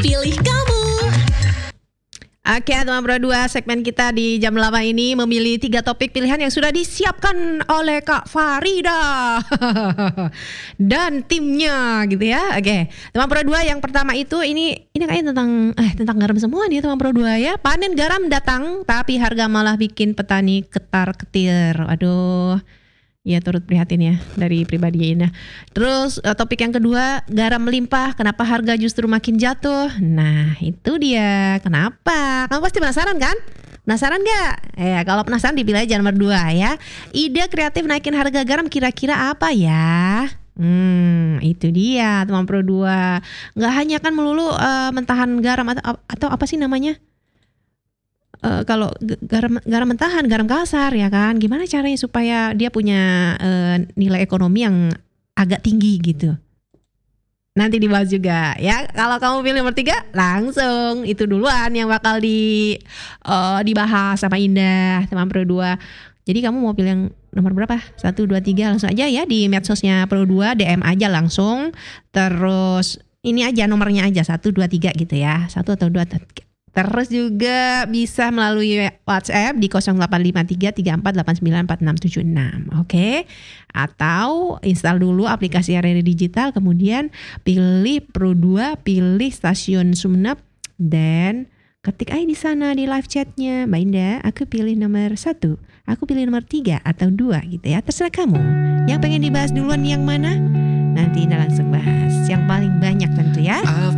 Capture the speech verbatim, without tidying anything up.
Pilih kamu. Oke, teman Pro dua, segmen kita di jam delapan ini memilih tiga topik pilihan yang sudah disiapkan oleh Kak Farida dan timnya gitu ya. Oke, teman Pro dua yang pertama itu ini ini kayaknya tentang eh tentang garam semua nih teman Pro dua ya. Panen garam datang tapi harga malah bikin petani ketar-ketir. Aduh. Ya turut prihatin ya dari pribadi Indah. Terus topik yang kedua, garam melimpah, kenapa harga justru makin jatuh? Nah itu dia, kenapa? Kamu pasti penasaran kan? Penasaran gak? Ya kalau penasaran dipilih aja nomor dua ya. Ide kreatif naikin harga garam kira-kira apa ya? Hmm itu dia teman Pro dua. Gak hanya kan melulu uh, mentahan garam atau, atau apa sih namanya? Uh, kalau garam garam mentahan, garam kasar ya kan, gimana caranya supaya dia punya uh, nilai ekonomi yang agak tinggi gitu. Nanti dibahas juga ya. Kalau kamu pilih nomor tiga, langsung itu duluan yang bakal di uh, dibahas sama Indah teman Pro dua. Jadi kamu mau pilih yang nomor berapa? satu, dua, tiga langsung aja ya di medsosnya Pro dua, D M aja langsung. Terus ini aja nomornya aja satu, dua, tiga gitu ya. Satu atau dua atau tiga. Terus juga bisa melalui WhatsApp di nol delapan lima tiga tiga empat delapan sembilan empat enam tujuh enam. Oke. Atau install dulu aplikasi R R I Digital, kemudian pilih Pro dua, pilih stasiun Sumenep dan ketik aja di sana di live chatnya, Mbak Indah, aku pilih nomor satu, aku pilih nomor tiga atau dua gitu ya. Terserah kamu. Yang pengen dibahas duluan yang mana? Nanti Indah langsung bahas. Yang paling banyak tentu ya.